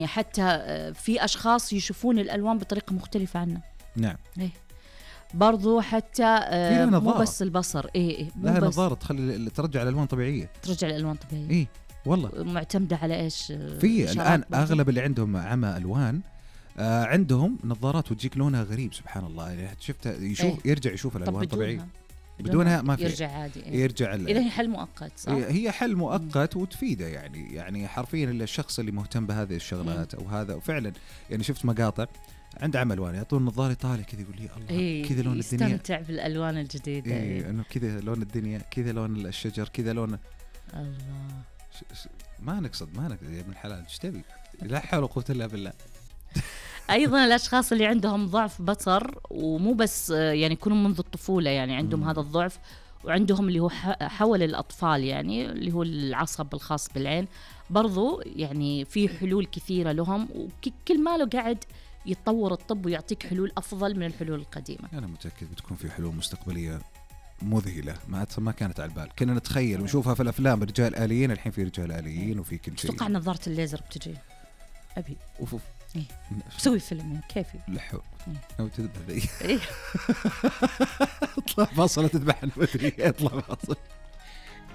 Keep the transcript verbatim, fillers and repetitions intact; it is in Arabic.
حتى في أشخاص يشوفون الألوان بطريقة مختلفة عنا. نعم. إيه. برضو حتى مو بس البصر. إيه إيه لها نظارة تخلي ترجع الألوان طبيعية. ترجع الألوان طبيعية. إيه والله. معتمدة على إيش؟ في الآن أغلب اللي عندهم عمى ألوان آه عندهم نظارات وتجيك لونها غريب سبحان الله. يعني شفتها يشوف إيه؟ يرجع يشوف الألوان طبيعية. بدونها ما في يرجع عادي. إيه؟ يرجع إذا هي حل مؤقت صح؟ هي حل مؤقت وتفيده يعني يعني حرفيا الشخص اللي مهتم بهذه الشغلات أو هذا وفعلا يعني شفت مقاطع عند عمى ألوان يعطون نظارة طالع كذا يقول لي الله إيه كذا لون الدنيا يستمتع بالألوان الجديدة. إيه إنه كذا لون الدنيا كذا لون الشجر كذا لون الله. ش... ش... ما نقصد ما نقصد يا ابن الحلال ايش تبي لا حول ولا قوة إلا بالله. أيضا الأشخاص اللي عندهم ضعف بصر ومو بس يعني يكونوا منذ الطفولة يعني عندهم مم. هذا الضعف وعندهم اللي هو حول الأطفال يعني اللي هو العصب الخاص بالعين برضو يعني في حلول كثيرة لهم وكل ما له قاعد يتطور الطب ويعطيك حلول أفضل من الحلول القديمة. أنا متأكد بتكون في حلول مستقبلية مذهلة ما ما كانت على البال. كنا نتخيل ونشوفها في الأفلام رجال آليين الحين في رجال آليين وفي كل شيء. توقع نظارة الليزر بتجي أبي أوف أوف إيه. بسوي فيلم كيفي لحو أو تذبح ذي إيه. اطلع فاصلة تذبحنا بدري اطلع فاصل.